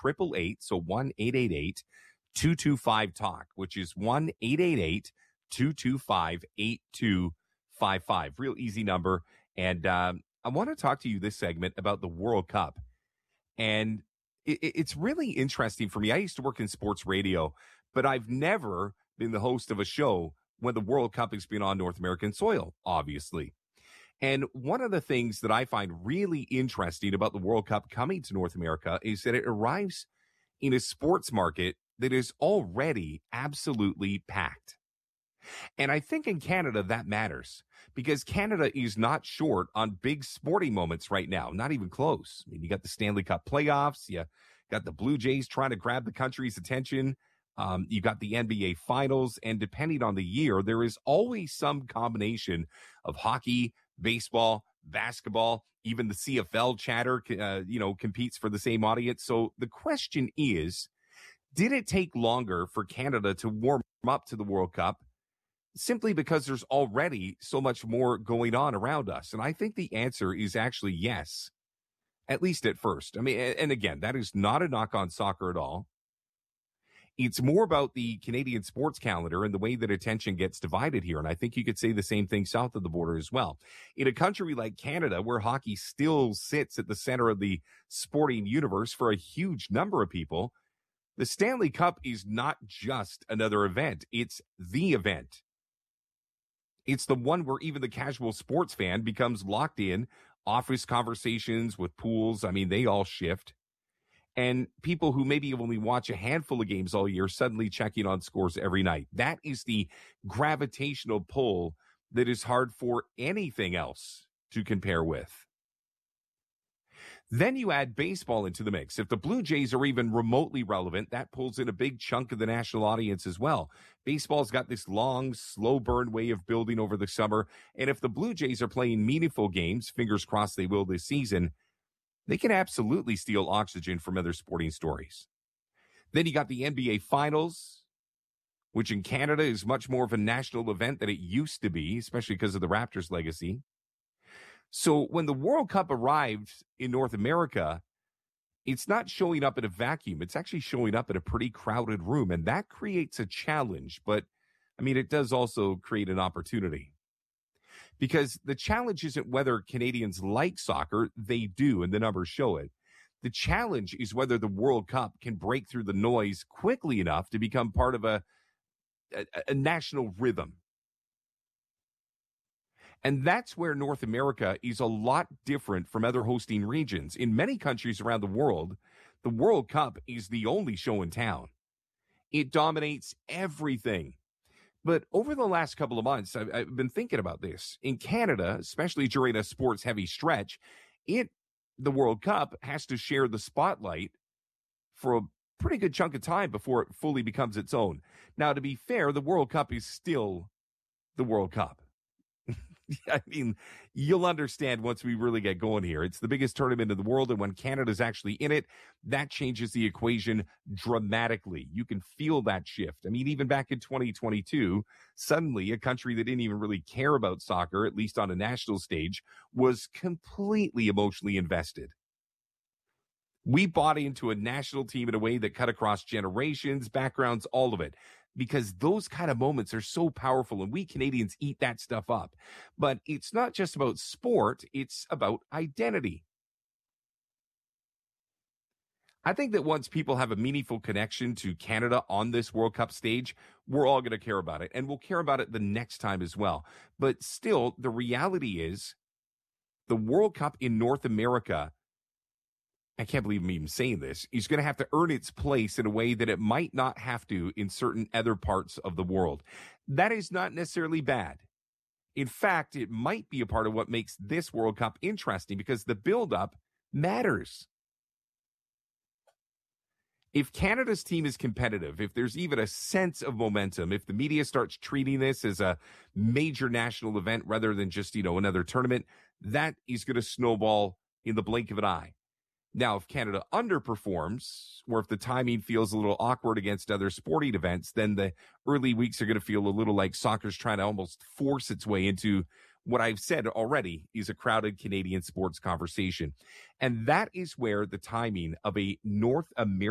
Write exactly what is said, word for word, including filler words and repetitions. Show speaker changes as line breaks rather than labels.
eight eight eight, so one eight eight eight two two five talk, which is one eight eight eight two two five eight two five five. Real easy number. And um, I want to talk to you this segment about the World Cup. And it, it's really interesting for me. I used to work in sports radio, but I've never been the host of a show when the World Cup has been on North American soil, obviously. And one of the things that I find really interesting about the World Cup coming to North America is that it arrives in a sports market that is already absolutely packed. And I think in Canada that matters because Canada is not short on big sporting moments right now, not even close. I mean, you got the Stanley Cup playoffs, you got the Blue Jays trying to grab the country's attention. Um, you got the N B A finals, and depending on the year, there is always some combination of hockey, baseball, basketball, even the C F L chatter, uh, you know, competes for the same audience. So the question is, did it take longer for Canada to warm up to the World Cup simply because there's already so much more going on around us? And I think the answer is actually yes, at least at first. I mean, and again, that is not a knock on soccer at all. It's more about the Canadian sports calendar and the way that attention gets divided here. And I think you could say the same thing south of the border as well. In a country like Canada, where hockey still sits at the center of the sporting universe for a huge number of people, the Stanley Cup is not just another event. It's the event. It's the one where even the casual sports fan becomes locked in. Office conversations with pools, I mean, they all shift. And people who maybe only watch a handful of games all year suddenly checking on scores every night. That is the gravitational pull that is hard for anything else to compare with. Then you add baseball into the mix. If the Blue Jays are even remotely relevant, that pulls in a big chunk of the national audience as well. Baseball's got this long, slow burn way of building over the summer. And if the Blue Jays are playing meaningful games, fingers crossed they will this season, they can absolutely steal oxygen from other sporting stories. Then you got the N B A Finals, which in Canada is much more of a national event than it used to be, especially because of the Raptors' legacy. So when the World Cup arrived in North America, it's not showing up in a vacuum. It's actually showing up in a pretty crowded room, and that creates a challenge. But, I mean, it does also create an opportunity. Because the challenge isn't whether Canadians like soccer. They do, and the numbers show it. The challenge is whether the World Cup can break through the noise quickly enough to become part of a, a, a national rhythm. And that's where North America is a lot different from other hosting regions. In many countries around the world, the World Cup is the only show in town. It dominates everything. But over the last couple of months, I've, I've been thinking about this. In Canada, especially during a sports-heavy stretch, it the World Cup has to share the spotlight for a pretty good chunk of time before it fully becomes its own. Now, to be fair, the World Cup is still the World Cup. I mean, you'll understand once we really get going here. It's the biggest tournament in the world, and when Canada's actually in it, that changes the equation dramatically. You can feel that shift. I mean, even back in twenty twenty-two, suddenly a country that didn't even really care about soccer, at least on a national stage, was completely emotionally invested. We bought into a national team in a way that cut across generations, backgrounds, all of it. Because those kind of moments are so powerful, and we Canadians eat that stuff up. But it's not just about sport, it's about identity. I think that once people have a meaningful connection to Canada on this World Cup stage, we're all going to care about it, and we'll care about it the next time as well. But still, the reality is the World Cup in North America, I can't believe I'm even saying this, is going to have to earn its place in a way that it might not have to in certain other parts of the world. That is not necessarily bad. In fact, it might be a part of what makes this World Cup interesting because the build-up matters. If Canada's team is competitive, if there's even a sense of momentum, if the media starts treating this as a major national event rather than just, you know, another tournament, that is going to snowball in the blink of an eye. Now, if Canada underperforms, or if the timing feels a little awkward against other sporting events, then the early weeks are going to feel a little like soccer's trying to almost force its way into what I've said already is a crowded Canadian sports conversation. And that is where the timing of a North American